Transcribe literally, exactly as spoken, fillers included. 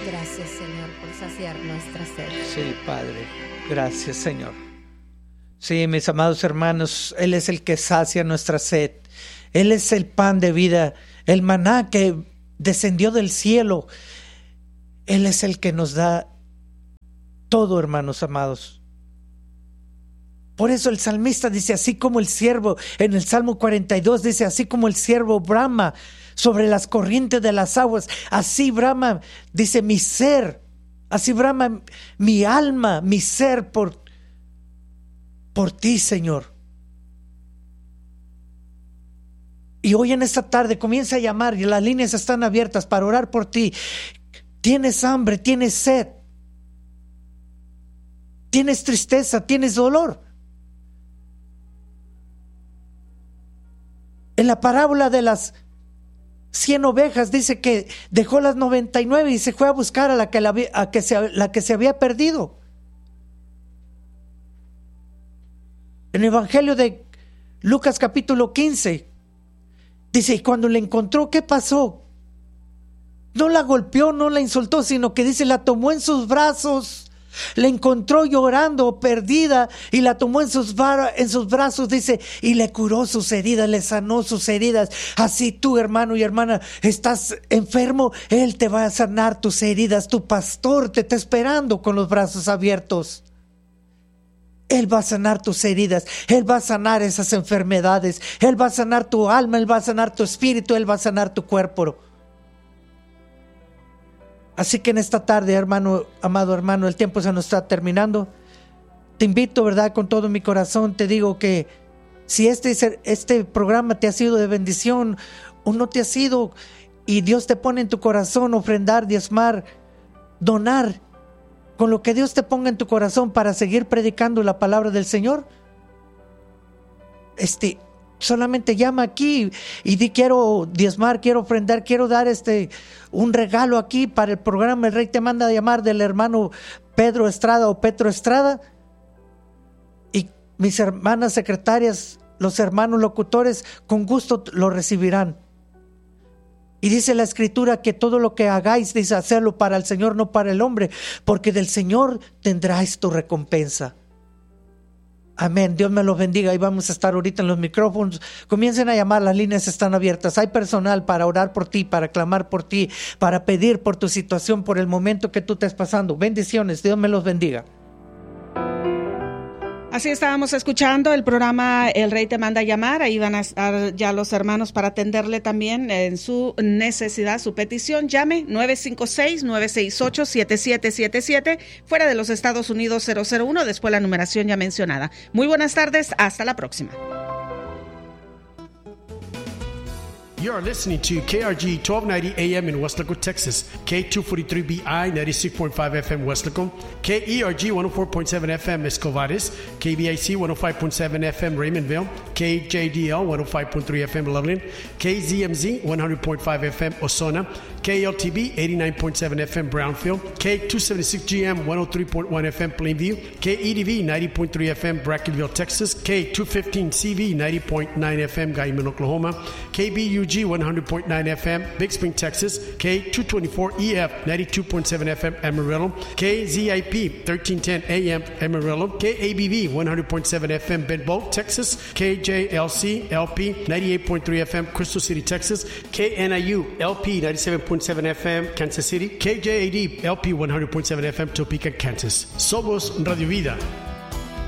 Gracias, Señor, por saciar nuestra sed. Sí, Padre. Gracias, Señor. Sí, mis amados hermanos, Él es el que sacia nuestra sed. Él es el pan de vida, el maná que descendió del cielo. Él es el que nos da todo, hermanos amados. Por eso el salmista dice, así como el siervo, en el Salmo cuarenta y dos dice, así como el siervo brama sobre las corrientes de las aguas, así brama, dice, mi ser, así brama mi alma, mi ser por, por ti, Señor. Y hoy en esta tarde comienza a llamar y las líneas están abiertas para orar por ti. Tienes hambre, tienes sed, tienes tristeza, tienes dolor. En la parábola de las cien ovejas dice que dejó las noventa y nueve y se fue a buscar a la que, la, a que, se, la que se había perdido. En el Evangelio de Lucas capítulo quince dice, y cuando la encontró, ¿qué pasó? No la golpeó, no la insultó, sino que dice, la tomó en sus brazos. La encontró llorando, perdida, y la tomó en sus, en sus brazos, dice, y le curó sus heridas, le sanó sus heridas. Así tú, hermano y hermana, estás enfermo, Él te va a sanar tus heridas. Tu pastor te está esperando con los brazos abiertos. Él va a sanar tus heridas, Él va a sanar esas enfermedades, Él va a sanar tu alma, Él va a sanar tu espíritu, Él va a sanar tu cuerpo. Así que en esta tarde, hermano, amado hermano, el tiempo se nos está terminando. Te invito, ¿verdad? Con todo mi corazón, te digo que si este, este programa te ha sido de bendición o no te ha sido, y Dios te pone en tu corazón ofrendar, diezmar, donar, con lo que Dios te ponga en tu corazón para seguir predicando la palabra del Señor, este... solamente llama aquí y di, quiero diezmar, quiero ofrendar, quiero dar este un regalo aquí para el programa El Rey Te Manda a Llamar, del hermano Pedro Estrada o Petro Estrada. Y mis hermanas secretarias, los hermanos locutores, con gusto lo recibirán. Y dice la Escritura que todo lo que hagáis, dice, hacerlo para el Señor, no para el hombre, porque del Señor tendráis tu recompensa. Amén, Dios me los bendiga. Y vamos a estar ahorita en los micrófonos. Comiencen a llamar, las líneas están abiertas. Hay personal para orar por ti, para clamar por ti, para pedir por tu situación, por el momento que tú estés pasando. Bendiciones, Dios me los bendiga. Así estábamos escuchando el programa El Rey Te Manda a Llamar. Ahí van a estar ya los hermanos para atenderle también en su necesidad, su petición. Llame nueve cinco seis, nueve seis ocho, siete siete siete siete, fuera de los Estados Unidos cero cero uno, después la numeración ya mencionada. Muy buenas tardes, hasta la próxima. You are listening to K R G twelve ninety A M in Westlaco, Texas, K two forty-three B I ninety-six point five F M Westlaco, K E R G one oh four point seven F M Escovares, K B I C one oh five point seven F M Raymondville, K J D L one oh five point three F M Loveland, K Z M Z one hundred point five F M Osona, K L T B eighty-nine point seven F M Brownfield, K two seventy-six G M one oh three point one F M Plainview, K E D V ninety point three F M Brackenville, Texas, K two fifteen C V ninety point nine F M Guyman, Oklahoma, K B U G one hundred point nine F M Big Spring, Texas, K two twenty-four E F ninety-two point seven F M Amarillo, K Z I P thirteen ten A M Amarillo, K A B V one hundred point seven F M Benbow, Texas, K J L C L P ninety-eight point three F M Crystal City, Texas, K N I U L P ninety-seven point seven F M Kansas City, K J A D L P one hundred point seven F M Topeka, Kansas. Somos Radio Vida.